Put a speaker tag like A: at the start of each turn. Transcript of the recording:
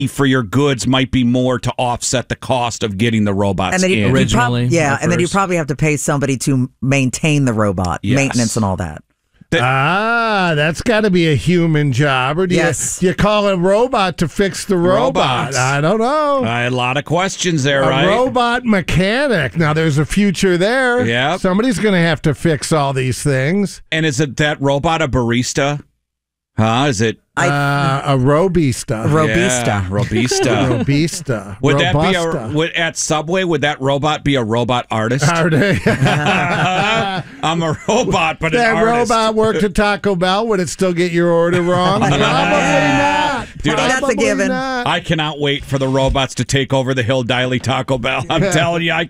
A: for your goods might be more to offset the cost of getting the robots
B: and then
A: in.
C: Originally,
B: and then you probably have to pay somebody to maintain the robot, maintenance and all that.
D: That's got to be a human job, or do you call a robot to fix the robot?
A: Robots.
D: I don't know.
A: A lot of questions there,
D: A
A: right?
D: robot mechanic. Now, there's a future there.
A: Yeah.
D: Somebody's going to have to fix all these things.
A: And is it that robot a barista? Huh? Is it
D: a robista?
A: Yeah, robista.
D: Robista.
A: Would that
D: Robusta.
A: be at Subway? Would that robot be a robot artist? I'm a robot, but
D: that
A: an artist.
D: robot worked at Taco Bell. Would it still get your order wrong? Probably not.
A: Dude,
B: that's a given.
D: Not.
A: I cannot wait for the robots to take over the Hill Diley Taco Bell. I'm telling you,